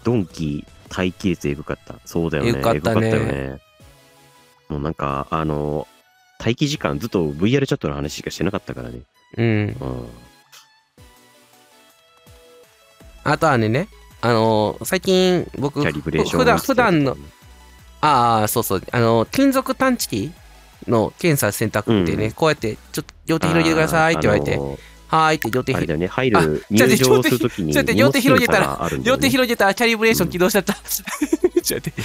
ドンキ待機列エグかった。そうだよね。 エグかったねエグかったよね。もうなんか、待機時間ずっと VR チャットの話しかしてなかったからね。 うん。 うん。 あとはね、最近僕、 キャリブレーション普段の、そうそう、金属探知機の検査選択ってね、 うんこうやって、ちょっと両手広げてくださいって言われて、はーいって両手あれだよね、入ある、入場するときにちょっと待って両手広げたら荷物検査があるんだ両よね。 手広げたらキャリブレーション起動しちゃった。ちょっと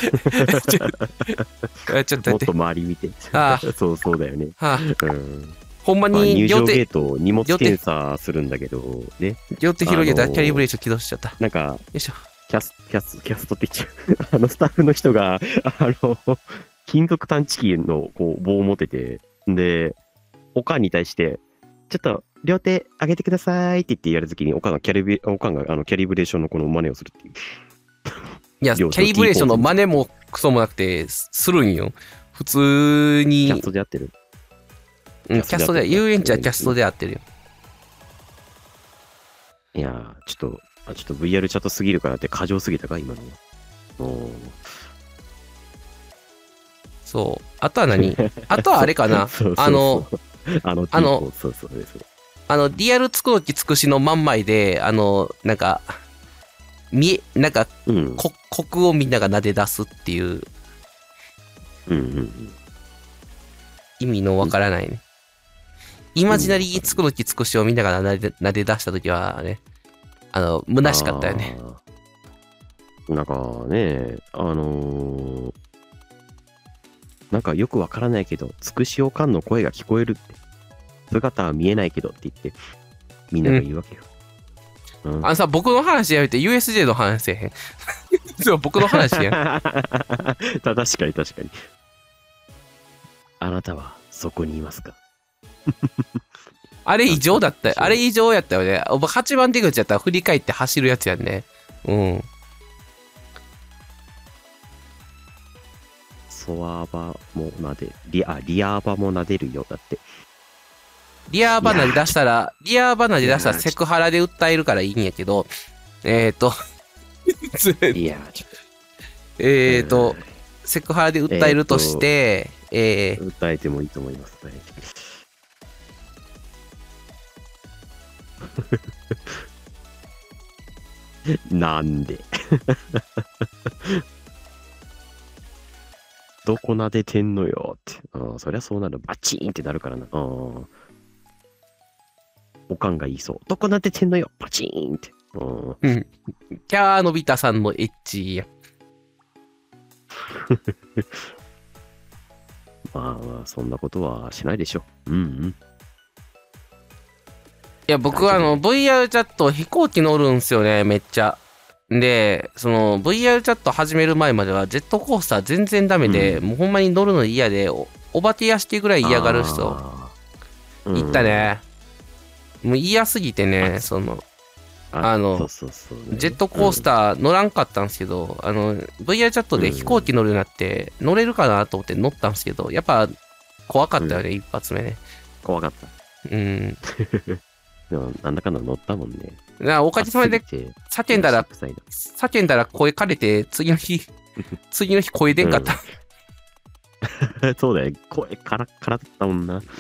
待って。ちょっと待って。 もっと周り見て。 あそうだよね。 はあ、 うん。 ほんままあに入場ゲート荷物検査するんだけど、ね。 両手広げたらキャリブレーション起動しちゃった。よなんか、 いしょ。 キャストって言っちゃう。スタッフの人が、金属探知機のこう棒を持ってて、で、おかんに対して、ちょっと両手上げてくださいって言ってやるときに、おかんがキャリブレーションのこの真似をするっていう。 いや、キ両手ャリブレーションの真似もクソもなくて、するんよ。普通に。 キャストでやってる。 キャストで、遊園地はキャストで合ってるよ。 いやー、ちょっと VR チャットすぎるからって過剰すぎたか、今のは。 そう。あとは何あとはあれかなそうそうです。 リアルつくのきつくしの真ん前で、なんか、なんか、 うん。 コクをみんなが撫で出すっていううん。 意味のわからないね。イマジナリーつくのきつくしをみんなが撫で出したときはね、虚しかったよね。 なんかね、なんかよくわからないけど、つくしおかんの声が聞こえるって、姿は見えないけどって言って、みんなが言うわけよ。 僕の話やめて USJ の話せえへん。そう、僕の話やん。 確かに。あなたはそこにいますか？ あれ異常だったよ。あれ異常やったよね。8番出口やったら振り返って走るやつやんね。うん。 ソワバも撫で、リアーバも撫でるよ、だって。 リアーバナで出したらセクハラで訴えるからいいんやけど、 いやちょっと。 セクハラで訴えるとして、 訴えてもいいと思います。はいなんでどこ撫でてんのよって。そりゃそうなる。バチーンってなるからな。おかんが言いそう。どこ撫でてんのよバチーンって。 キャーのび太さんのエッチや。 まあ、そんなことはしないでしょ。 いや、僕はVR チャット飛行機乗るんすよね、めっちゃ。で、その VR チャット始める前まではジェットコースター全然ダメで、もうほんまに乗るの嫌で、お化け屋敷ぐらい嫌がる人、いったね。もう嫌すぎてね、ジェットコースター乗らんかったんですけど、VR チャットで飛行機乗るようになって、乗れるかなと思って乗ったんですけど、やっぱ怖かったよね、一発目ね。 怖かった。でも、なんだかんだ乗ったもんね。 おかげさまで叫んだら声枯れて、次の日声出んかった。 そうだよ。声カラッカラだったもんな。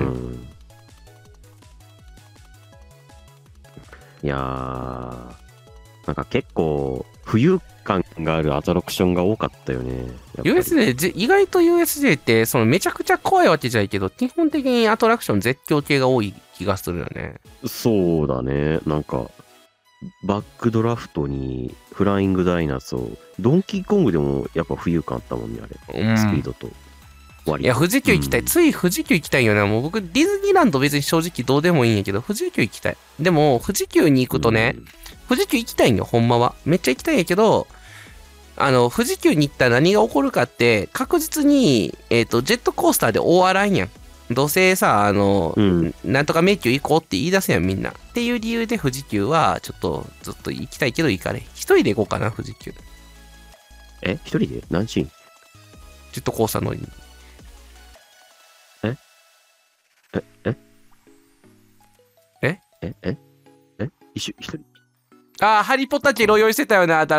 いやー、なんか結構浮遊感があるアトラクションが多かったよね。 USJ、意外と USJ ってそのめちゃくちゃ怖いわけじゃないけど、基本的にアトラクション絶叫系が多い気がするよね。 そうだね。なんか、バックドラフトにフライングダイナソー、ドンキーコングでもやっぱ浮遊感あったもんね、あれ。スピードと。 いや、富士急行きたい。つい富士急行きたいよね。もう僕、ディズニーランド別に正直どうでもいいんやけど、富士急行きたい。でも、富士急に行くとね、富士急行きたいんよ、ほんまは。めっちゃ行きたいんやけど、富士急に行ったら何が起こるかって、確実に、ジェットコースターで終わらんやん。どうせさ、なんとか迷宮行こうって言い出すやん、みんな。っていう理由で富士急は、ちょっとずっと行きたいけど行かれ。一人で行こうかな、富士急。 一人で何シーン？ ジェットコースター乗りに。 一人？ ああ、ハリーポッター系ロ用意してたよな、